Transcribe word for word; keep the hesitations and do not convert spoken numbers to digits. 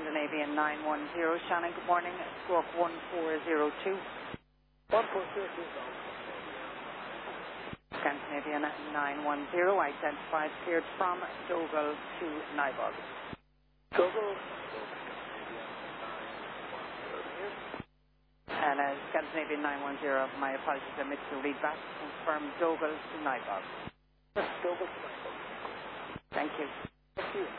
Scandinavian nine one zero. Shannon, good morning. Stroke one four zero two. one four zero two. Scandinavian nine one zero, identified, cleared from Dogal to Nybog. Dogal. And uh, Scandinavian nine one zero, my apologies, I missed to read back. Confirm Dogal to Nybog. Dogal to Nybog. Thank you. Thank you.